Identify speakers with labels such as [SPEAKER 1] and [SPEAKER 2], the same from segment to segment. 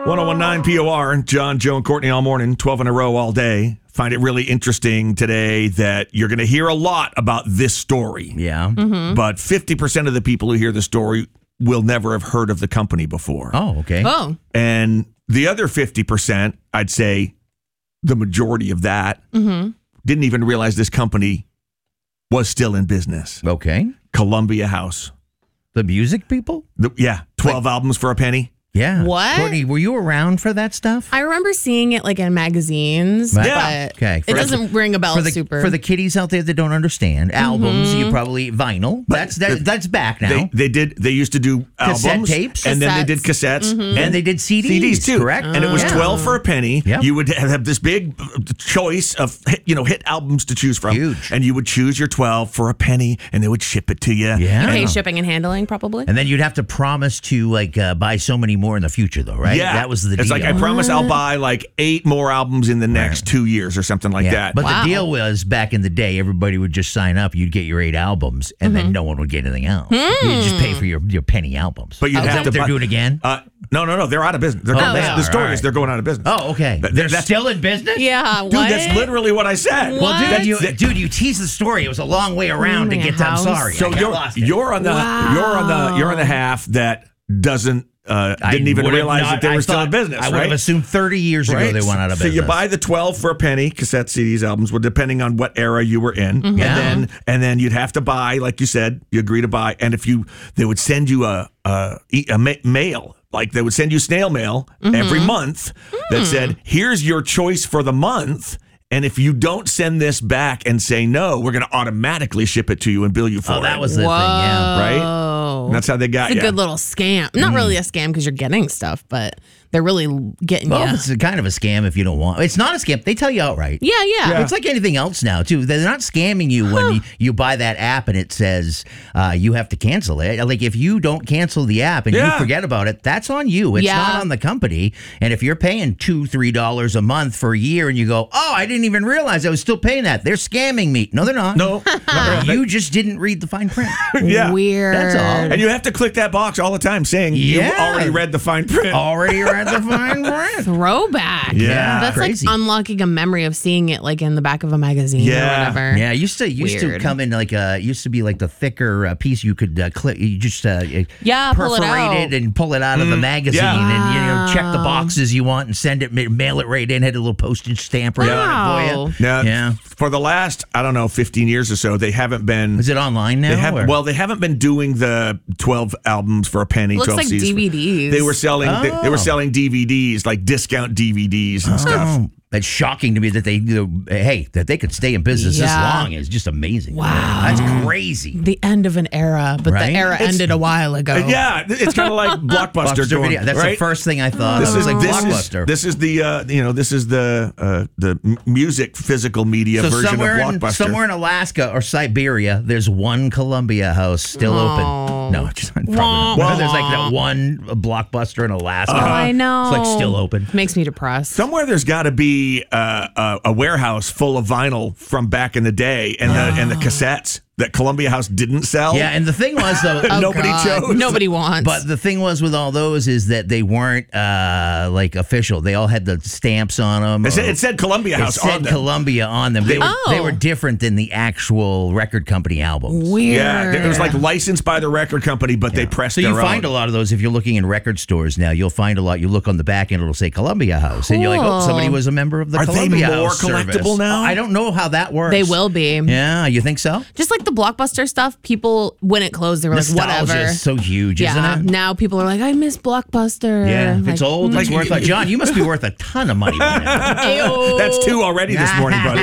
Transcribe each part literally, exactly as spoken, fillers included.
[SPEAKER 1] one oh one nine P O R, John, Joe, and Courtney all morning, twelve in a row all day. Find it really interesting today that you're going to hear a lot about this story.
[SPEAKER 2] Yeah.
[SPEAKER 3] Mm-hmm.
[SPEAKER 1] But fifty percent of the people who hear the story will never have heard of the company before.
[SPEAKER 2] Oh, okay.
[SPEAKER 3] Oh.
[SPEAKER 1] And the other fifty percent, I'd say the majority of that,
[SPEAKER 3] Mm-hmm.
[SPEAKER 1] didn't even realize this company was still in business.
[SPEAKER 2] Okay.
[SPEAKER 1] Columbia House.
[SPEAKER 2] The music people?
[SPEAKER 1] The, yeah, twelve albums for a penny.
[SPEAKER 2] Yeah.
[SPEAKER 3] What?
[SPEAKER 2] Courtney, were you around for that stuff?
[SPEAKER 3] I remember seeing it like in magazines,
[SPEAKER 2] Yeah.
[SPEAKER 3] but
[SPEAKER 2] Okay.
[SPEAKER 3] it
[SPEAKER 2] For-
[SPEAKER 3] doesn't ring a bell
[SPEAKER 2] For the,
[SPEAKER 3] super.
[SPEAKER 2] for the kiddies out there that don't understand, albums, you probably vinyl. That's that, that's back now.
[SPEAKER 1] They they did they used to do
[SPEAKER 2] Cassette
[SPEAKER 1] albums
[SPEAKER 2] tapes?
[SPEAKER 1] and then they did cassettes
[SPEAKER 2] and they did C Ds,
[SPEAKER 1] C Ds too,
[SPEAKER 2] correct?
[SPEAKER 1] And it was
[SPEAKER 2] Yeah.
[SPEAKER 1] twelve for a penny.
[SPEAKER 2] Yep.
[SPEAKER 1] You would have this big choice of hit, you know hit albums to choose from,
[SPEAKER 2] Huge.
[SPEAKER 1] and you would choose your twelve for a penny, and they would ship it to you.
[SPEAKER 2] Yeah.
[SPEAKER 3] you pay
[SPEAKER 2] And-
[SPEAKER 3] shipping and handling, probably.
[SPEAKER 2] And then you'd have to promise to like uh, buy so many more in the future, though, right?
[SPEAKER 1] Yeah,
[SPEAKER 2] That was the deal.
[SPEAKER 1] It's like I promise I'll buy like eight more albums in the next
[SPEAKER 2] Right.
[SPEAKER 1] two years or something like
[SPEAKER 2] Yeah.
[SPEAKER 1] that.
[SPEAKER 2] But
[SPEAKER 3] Wow.
[SPEAKER 2] the deal was back in the day, everybody would just sign up. You'd get your eight albums, and then no one would get anything else. You'd just pay for your, your penny albums.
[SPEAKER 1] But you'd
[SPEAKER 2] Is
[SPEAKER 1] have
[SPEAKER 2] that
[SPEAKER 1] to
[SPEAKER 2] what they're
[SPEAKER 1] buy-
[SPEAKER 2] doing again?
[SPEAKER 1] Uh, no, no, no. They're out of business. They're
[SPEAKER 2] Oh,
[SPEAKER 1] going,
[SPEAKER 2] they
[SPEAKER 1] the
[SPEAKER 2] are,
[SPEAKER 1] story
[SPEAKER 2] all
[SPEAKER 1] is
[SPEAKER 2] right.
[SPEAKER 1] they're going out of business.
[SPEAKER 2] Oh, okay.
[SPEAKER 1] Th-
[SPEAKER 2] They're
[SPEAKER 1] that's-
[SPEAKER 2] still in business?
[SPEAKER 3] yeah,
[SPEAKER 1] Dude,
[SPEAKER 3] what?
[SPEAKER 1] that's literally what I said.
[SPEAKER 3] What?
[SPEAKER 2] Well, dude,
[SPEAKER 1] That's-
[SPEAKER 2] you,
[SPEAKER 1] that-
[SPEAKER 2] dude, you teased the story. It was a long way around to
[SPEAKER 3] my
[SPEAKER 2] get to. I'm
[SPEAKER 3] house.
[SPEAKER 2] sorry.
[SPEAKER 1] So
[SPEAKER 2] I got
[SPEAKER 1] you're
[SPEAKER 2] lost it.
[SPEAKER 1] you're on the
[SPEAKER 3] Wow.
[SPEAKER 1] you're on the you're on the half that doesn't uh,
[SPEAKER 2] I
[SPEAKER 1] didn't even
[SPEAKER 2] would have
[SPEAKER 1] realize
[SPEAKER 2] not-
[SPEAKER 1] that they were
[SPEAKER 2] I
[SPEAKER 1] still in
[SPEAKER 2] thought-
[SPEAKER 1] business.
[SPEAKER 2] I would
[SPEAKER 1] right?
[SPEAKER 2] have assumed thirty years ago
[SPEAKER 1] Right?
[SPEAKER 2] they went out of
[SPEAKER 1] so
[SPEAKER 2] business.
[SPEAKER 1] you buy the twelve for a penny cassette C Ds albums, well, depending on what era you were in, and
[SPEAKER 2] Yeah.
[SPEAKER 1] then and then you'd have to buy, like you said, you agree to buy, and if you they would send you a a, a ma- mail, like they would send you snail mail every month that said, "Here's your choice for the month." And if you don't send this back and say no, we're going to automatically ship it to you and bill you for it.
[SPEAKER 2] Oh, that was the
[SPEAKER 3] Whoa.
[SPEAKER 2] thing, yeah.
[SPEAKER 1] right. And that's how they got
[SPEAKER 3] It's a
[SPEAKER 1] you.
[SPEAKER 3] good little scam. Not really a scam because you're getting stuff, but they're really getting
[SPEAKER 2] Well,
[SPEAKER 3] you.
[SPEAKER 2] it's a kind of a scam if you don't want. It's not a scam. They tell you outright.
[SPEAKER 3] Yeah, yeah.
[SPEAKER 2] It's like anything else now, too. They're not scamming you when you, you buy that app and it says uh, you have to cancel it. Like, if you don't cancel the app and
[SPEAKER 1] Yeah.
[SPEAKER 2] you forget about it, that's on you. It's
[SPEAKER 3] Yeah.
[SPEAKER 2] not on the company. And if you're paying two dollars, three dollars a month for a year and you go, oh, I didn't even realize I was still paying that. They're scamming me. No, they're not.
[SPEAKER 1] No, no, no.
[SPEAKER 2] You just didn't read the fine print.
[SPEAKER 1] yeah.
[SPEAKER 3] Weird.
[SPEAKER 2] That's all.
[SPEAKER 1] And you have to click that box all the time saying
[SPEAKER 2] Yeah.
[SPEAKER 1] you already read the fine print.
[SPEAKER 2] Already read the fine print.
[SPEAKER 3] Throwback.
[SPEAKER 1] Yeah.
[SPEAKER 3] That's
[SPEAKER 2] Crazy.
[SPEAKER 3] like unlocking a memory of seeing it like in the back of a magazine
[SPEAKER 1] Yeah.
[SPEAKER 3] or whatever.
[SPEAKER 2] Yeah, it used to used to
[SPEAKER 3] Weird.
[SPEAKER 2] come in like a used to be like the thicker uh, piece you could uh, click. You just uh,
[SPEAKER 3] Yeah, pull it
[SPEAKER 2] perforate
[SPEAKER 3] out.
[SPEAKER 2] it and pull it out of the magazine
[SPEAKER 1] yeah.
[SPEAKER 2] and you know check the
[SPEAKER 3] Wow.
[SPEAKER 2] boxes you want and send it, ma- mail it right in. Had a little postage stamp right on it
[SPEAKER 3] Wow.
[SPEAKER 2] for you.
[SPEAKER 1] Now,
[SPEAKER 2] Yeah.
[SPEAKER 1] for the last, I don't know, fifteen years or so, they haven't been.
[SPEAKER 2] Is it online now?
[SPEAKER 1] They have,
[SPEAKER 2] or-
[SPEAKER 1] well, they haven't been doing the twelve albums for a penny.
[SPEAKER 3] Looks
[SPEAKER 1] twelve
[SPEAKER 3] like
[SPEAKER 1] C Ds.
[SPEAKER 3] D V Ds.
[SPEAKER 1] They were selling. They, they
[SPEAKER 2] Oh.
[SPEAKER 1] were selling D V Ds, like discount D V Ds and stuff.
[SPEAKER 2] Oh, that's shocking to me that they you know, hey that they could stay in business this
[SPEAKER 3] Yeah.
[SPEAKER 2] long is just amazing.
[SPEAKER 3] Wow.
[SPEAKER 2] that's crazy.
[SPEAKER 3] The end of an era, but
[SPEAKER 2] Right?
[SPEAKER 3] the era
[SPEAKER 1] It's-
[SPEAKER 3] ended a while ago.
[SPEAKER 1] Uh, yeah, it's kind of like Blockbuster.
[SPEAKER 2] Blockbuster
[SPEAKER 1] going,
[SPEAKER 2] video. That's
[SPEAKER 1] right?
[SPEAKER 2] the first thing I thought.
[SPEAKER 1] This
[SPEAKER 2] of.
[SPEAKER 1] is
[SPEAKER 2] It was
[SPEAKER 1] like
[SPEAKER 2] like
[SPEAKER 1] this
[SPEAKER 2] Blockbuster.
[SPEAKER 1] is this is the uh, you know this is the uh, the m- music physical media
[SPEAKER 2] So
[SPEAKER 1] version of
[SPEAKER 2] somewhere in,
[SPEAKER 1] Blockbuster.
[SPEAKER 2] somewhere in Alaska or Siberia, there's one Columbia House still
[SPEAKER 3] Oh.
[SPEAKER 2] open. No, just probably
[SPEAKER 3] Wah,
[SPEAKER 2] not. There's like
[SPEAKER 3] wah.
[SPEAKER 2] that one Blockbuster in Alaska.
[SPEAKER 3] Oh, I know.
[SPEAKER 2] It's like still open.
[SPEAKER 3] Makes me depressed.
[SPEAKER 1] Somewhere there's got to be uh, a, a warehouse full of vinyl from back in the day, and the and the cassettes that Columbia House didn't sell.
[SPEAKER 2] Yeah, and the thing was though,
[SPEAKER 3] Oh,
[SPEAKER 1] nobody
[SPEAKER 3] God.
[SPEAKER 1] chose.
[SPEAKER 3] Nobody wants.
[SPEAKER 2] but the thing was with all those is that they weren't uh, like official. They all had the stamps on them.
[SPEAKER 1] It said, it said Columbia
[SPEAKER 2] It
[SPEAKER 1] House
[SPEAKER 2] said
[SPEAKER 1] on them.
[SPEAKER 2] Columbia on them. They were
[SPEAKER 3] Oh.
[SPEAKER 2] they were different than the actual record company albums.
[SPEAKER 3] Weird.
[SPEAKER 1] Yeah, it was like licensed by the record company, but they pressed
[SPEAKER 2] So you
[SPEAKER 1] their
[SPEAKER 2] find
[SPEAKER 1] own.
[SPEAKER 2] a lot of those if you're looking in record stores now. You'll find a lot. You look on the back end, it'll say Columbia House, and you're like, oh,
[SPEAKER 3] Cool.
[SPEAKER 2] somebody was a member of the
[SPEAKER 1] Are they
[SPEAKER 2] Columbia
[SPEAKER 1] more
[SPEAKER 2] House
[SPEAKER 1] collectible
[SPEAKER 2] service.
[SPEAKER 1] now?
[SPEAKER 2] I don't know how that works.
[SPEAKER 3] They will be.
[SPEAKER 2] Yeah, you think so?
[SPEAKER 3] Just like the Blockbuster stuff, people, when it closed, they were like,
[SPEAKER 2] Nostalgia
[SPEAKER 3] whatever.
[SPEAKER 2] is so huge,
[SPEAKER 3] yeah.
[SPEAKER 2] isn't it?
[SPEAKER 3] Now people are like, I miss Blockbuster.
[SPEAKER 2] Yeah, if
[SPEAKER 3] Like,
[SPEAKER 2] it's old, it's
[SPEAKER 1] Like-
[SPEAKER 2] worth a John, you must be worth a ton of money by now.
[SPEAKER 3] Ew.
[SPEAKER 1] That's two already this morning, buddy.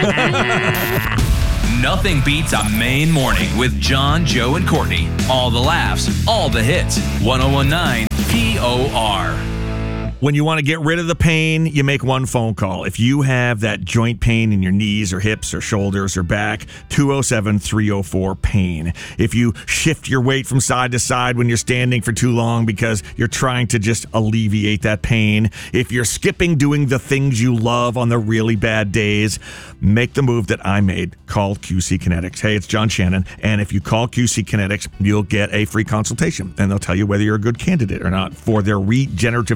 [SPEAKER 4] Nothing beats a Maine morning with John, Joe, and Courtney. All the laughs, all the hits. ten nineteen P O R.
[SPEAKER 1] When you want to get rid of the pain, you make one phone call. If you have that joint pain in your knees or hips or shoulders or back, two oh seven, three oh four, PAIN. If you shift your weight from side to side when you're standing for too long because you're trying to just alleviate that pain. If you're skipping doing the things you love on the really bad days, make the move that I made. Call Q C Kinetics. Hey, it's John Shannon. And if you call Q C Kinetics, you'll get a free consultation. And they'll tell you whether you're a good candidate or not for their regenerative therapy.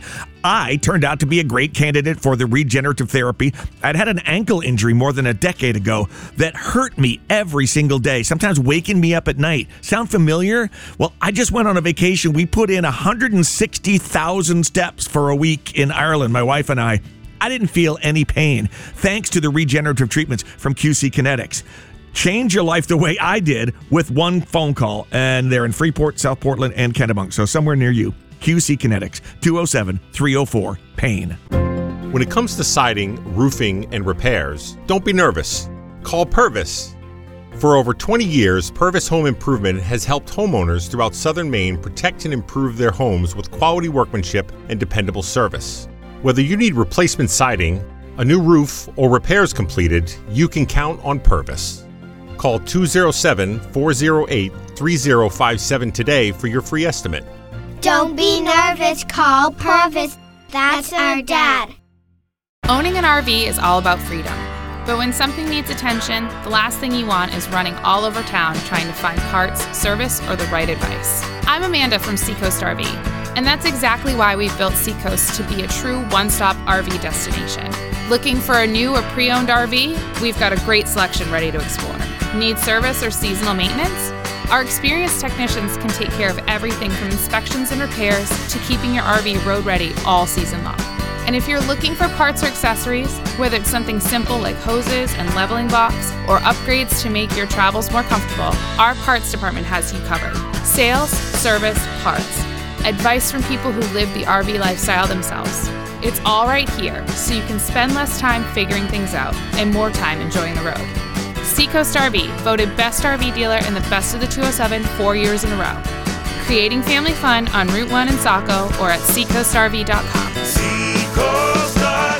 [SPEAKER 1] I turned out to be a great candidate for the regenerative therapy. I'd had an ankle injury more than a decade ago that hurt me every single day, sometimes waking me up at night. Sound familiar? Well, I just went on a vacation. We put in one hundred sixty thousand steps for a week in Ireland, my wife and I. I didn't feel any pain, thanks to the regenerative treatments from Q C Kinetics. Change your life the way I did with one phone call, and they're in Freeport, South Portland, and Kennebunk, so somewhere near you. Q C Kinetics, two oh seven, three oh four, PAIN.
[SPEAKER 5] When it comes to siding, roofing, and repairs, don't be nervous. Call Purvis. For over twenty years, Purvis Home Improvement has helped homeowners throughout southern Maine protect and improve their homes with quality workmanship and dependable service. Whether you need replacement siding, a new roof, or repairs completed, you can count on Purvis. Call two oh seven, four oh eight, three oh five seven today for your free estimate.
[SPEAKER 6] Don't be nervous, call Purvis. That's our dad.
[SPEAKER 7] Owning an R V is all about freedom. But when something needs attention, the last thing you want is running all over town trying to find parts, service, or the right advice. I'm Amanda from Seacoast R V, and that's exactly why we've built Seacoast to be a true one-stop R V destination. Looking for a new or pre-owned R V? We've got a great selection ready to explore. Need service or seasonal maintenance? Our experienced technicians can take care of everything from inspections and repairs to keeping your R V road ready all season long. And if you're looking for parts or accessories, whether it's something simple like hoses and leveling blocks or upgrades to make your travels more comfortable, our parts department has you covered. Sales, service, parts. Advice from people who live the R V lifestyle themselves. It's all right here, so you can spend less time figuring things out and more time enjoying the road. Seacoast R V, voted best R V dealer in the best of the two oh seven four years in a row. Creating family fun on Route one in Saco or at seacoast r v dot com.
[SPEAKER 8] Seacoast R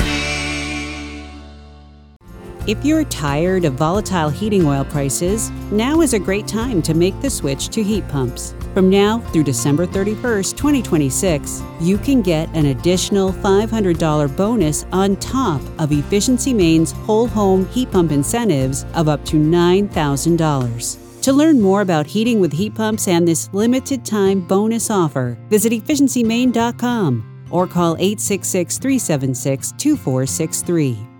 [SPEAKER 8] V.
[SPEAKER 9] If you're tired of volatile heating oil prices, now is a great time to make the switch to heat pumps. From now through December thirty-first, twenty twenty-six, you can get an additional five hundred dollars bonus on top of Efficiency Maine's whole home heat pump incentives of up to nine thousand dollars. To learn more about heating with heat pumps and this limited time bonus offer, visit efficiency maine dot com or call eight six six, three seven six, two four six three.